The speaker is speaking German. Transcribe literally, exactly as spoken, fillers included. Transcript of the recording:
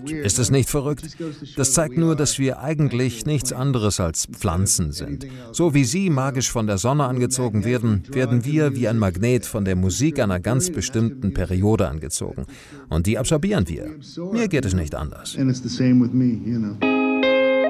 Und ist es nicht verrückt? Das zeigt nur, dass wir eigentlich nichts anderes als Pflanzen sind. So wie Sie magisch von der Sonne angezogen werden, werden wir wie ein Magnet von der Musik einer ganz bestimmten Periode angezogen. Und die absorbieren wir. Mir geht es nicht anders. And it's the same with me, you know.